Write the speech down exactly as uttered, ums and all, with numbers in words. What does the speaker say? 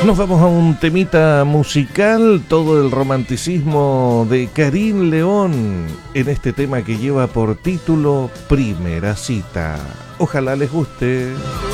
Nos vamos a un temita musical, todo el romanticismo de Karim León en este tema que lleva por título Primera Cita. Ojalá les guste.